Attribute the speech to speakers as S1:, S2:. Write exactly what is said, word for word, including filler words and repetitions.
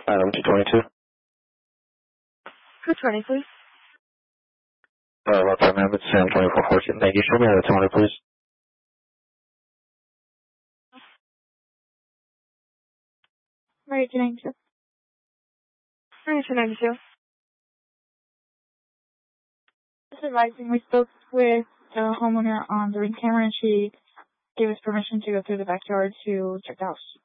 S1: Item two twenty-two.
S2: two twenty, please.
S1: Uh, what's up, ma'am? It's Sam twenty-four fourteen. Thank you. Show me the two hundred, please.
S2: thirty-two ninety-two. thirty-two ninety-two. Just advising, we spoke with the homeowner on the ring camera and she gave us permission to go through the backyard to check the house.